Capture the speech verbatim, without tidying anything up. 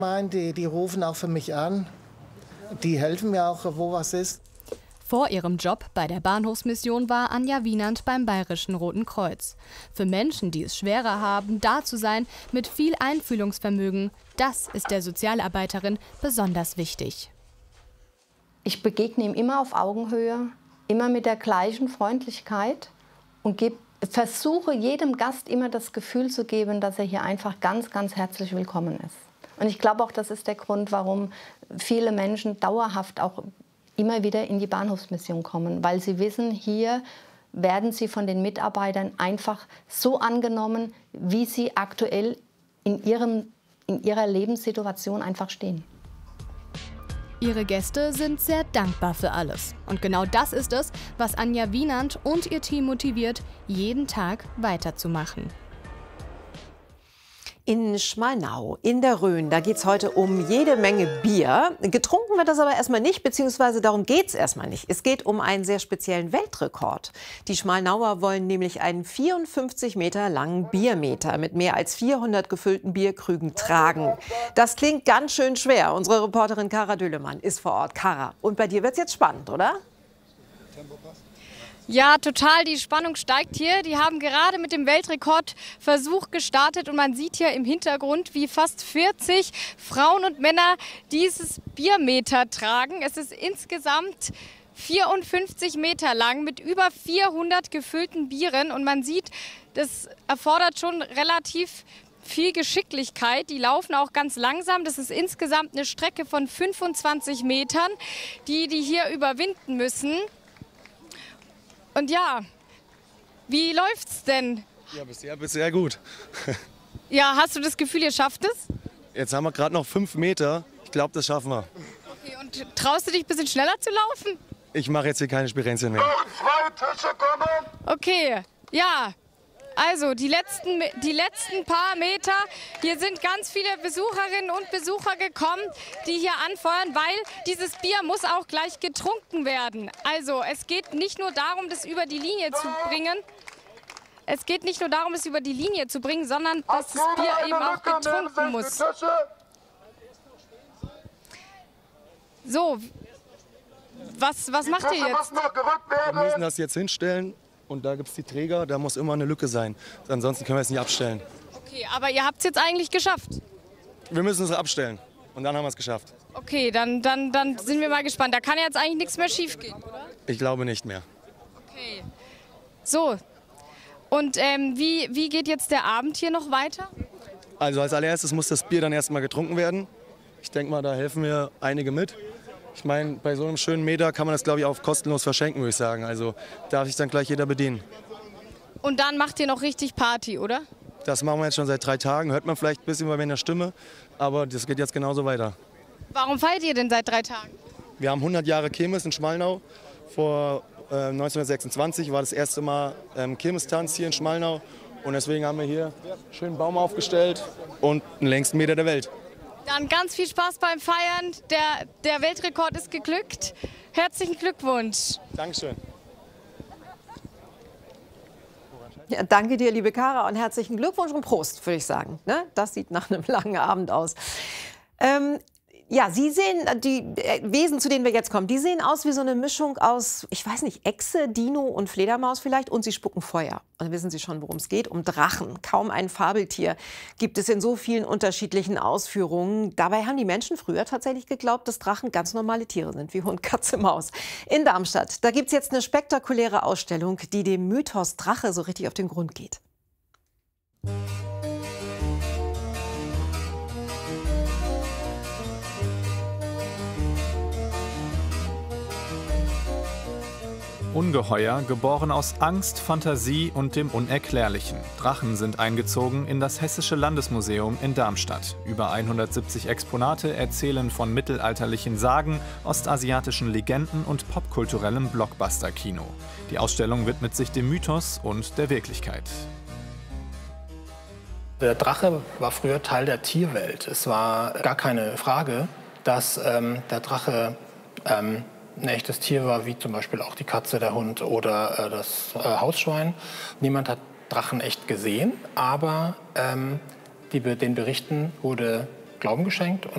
Die, die rufen auch für mich an. Die helfen mir auch, wo was ist. Vor ihrem Job bei der Bahnhofsmission war Anja Wienand beim Bayerischen Roten Kreuz. Für Menschen, die es schwerer haben, da zu sein, mit viel Einfühlungsvermögen, das ist der Sozialarbeiterin besonders wichtig. Ich begegne ihm immer auf Augenhöhe, immer mit der gleichen Freundlichkeit und gebe, versuche jedem Gast immer das Gefühl zu geben, dass er hier einfach ganz, ganz herzlich willkommen ist. Und ich glaube auch, das ist der Grund, warum viele Menschen dauerhaft auch immer wieder in die Bahnhofsmission kommen, weil sie wissen, hier werden sie von den Mitarbeitern einfach so angenommen, wie sie aktuell in, ihrem, in ihrer Lebenssituation einfach stehen. Ihre Gäste sind sehr dankbar für alles. Und genau das ist es, was Anja Wienand und ihr Team motiviert, jeden Tag weiterzumachen. In Schmalnau, in der Rhön, da geht es heute um jede Menge Bier. Getrunken wird das aber erstmal nicht, beziehungsweise darum geht es erstmal nicht. Es geht um einen sehr speziellen Weltrekord. Die Schmalnauer wollen nämlich einen vierundfünfzig Meter langen Biermeter mit mehr als vierhundert gefüllten Bierkrügen tragen. Das klingt ganz schön schwer. Unsere Reporterin Kara Döhlemann ist vor Ort. Kara, und bei dir wird es jetzt spannend, oder? Ja, total. Die Spannung steigt hier. Die haben gerade mit dem Weltrekordversuch gestartet und man sieht hier im Hintergrund, wie fast vierzig Frauen und Männer dieses Biermeter tragen. Es ist insgesamt vierundfünfzig Meter lang mit über vierhundert gefüllten Bieren und man sieht, das erfordert schon relativ viel Geschicklichkeit. Die laufen auch ganz langsam. Das ist insgesamt eine Strecke von fünfundzwanzig Metern, die die hier überwinden müssen. Und ja, wie läuft's denn? Ja, bisher, bisher gut. Ja, hast du das Gefühl, ihr schafft es? Jetzt haben wir gerade noch fünf Meter. Ich glaube, das schaffen wir. Okay, und traust du dich ein bisschen schneller zu laufen? Ich mache jetzt hier keine Spirenzchen mehr. Okay, ja. Also die letzten, die letzten paar Meter, hier sind ganz viele Besucherinnen und Besucher gekommen, die hier anfeuern, weil dieses Bier muss auch gleich getrunken werden. Also es geht nicht nur darum, das über die Linie zu bringen, es geht nicht nur darum, es über die Linie zu bringen, sondern dass das Bier eben auch getrunken muss. So, was, was macht ihr jetzt? Wir müssen das jetzt hinstellen. Und da gibt es die Träger, da muss immer eine Lücke sein. Ansonsten können wir es nicht abstellen. Okay, aber ihr habt es jetzt eigentlich geschafft? Wir müssen es abstellen und dann haben wir es geschafft. Okay, dann, dann, dann sind wir mal gespannt. Da kann jetzt eigentlich nichts mehr schief gehen, oder? Ich glaube nicht mehr. Okay. So, und ähm, wie, wie geht jetzt der Abend hier noch weiter? Also als allererstes muss das Bier dann erstmal getrunken werden. Ich denke mal, da helfen mir einige mit. Ich meine, bei so einem schönen Meter kann man das, glaube ich, auch kostenlos verschenken, würde ich sagen. Also darf sich dann gleich jeder bedienen. Und dann macht ihr noch richtig Party, oder? Das machen wir jetzt schon seit drei Tagen. Hört man vielleicht ein bisschen bei mir in der Stimme, aber das geht jetzt genauso weiter. Warum feiert ihr denn seit drei Tagen? Wir haben hundert Jahre Kirmes in Schmalnau. Vor äh, neunzehnhundertsechsundzwanzig war das erste Mal ähm, Kirmestanz hier in Schmalnau. Und deswegen haben wir hier einen schönen Baum aufgestellt und den längsten Meter der Welt. Dann ganz viel Spaß beim Feiern. Der, der Weltrekord ist geglückt. Herzlichen Glückwunsch. Dankeschön. Ja, danke dir, liebe Kara, und herzlichen Glückwunsch und Prost, würde ich sagen. Ne? Das sieht nach einem langen Abend aus. Ähm, ja, Sie sehen, die Wesen, zu denen wir jetzt kommen, die sehen aus wie so eine Mischung aus, ich weiß nicht, Echse, Dino und Fledermaus vielleicht. Und sie spucken Feuer. Und dann wissen Sie schon, worum es geht. Um Drachen. Kaum ein Fabeltier gibt es in so vielen unterschiedlichen Ausführungen. Dabei haben die Menschen früher tatsächlich geglaubt, dass Drachen ganz normale Tiere sind, wie Hund, Katze, Maus. In Darmstadt, da gibt es jetzt eine spektakuläre Ausstellung, die dem Mythos Drache so richtig auf den Grund geht. Ungeheuer, geboren aus Angst, Fantasie und dem Unerklärlichen. Drachen sind eingezogen in das Hessische Landesmuseum in Darmstadt. Über hundertsiebzig Exponate erzählen von mittelalterlichen Sagen, ostasiatischen Legenden und popkulturellem Blockbuster-Kino. Die Ausstellung widmet sich dem Mythos und der Wirklichkeit. Der Drache war früher Teil der Tierwelt. Es war gar keine Frage, dass ähm, der Drache ähm, ein echtes Tier war, wie zum Beispiel auch die Katze, der Hund oder äh, das äh, Hausschwein. Niemand hat Drachen echt gesehen, aber ähm, die, den Berichten wurde Glauben geschenkt.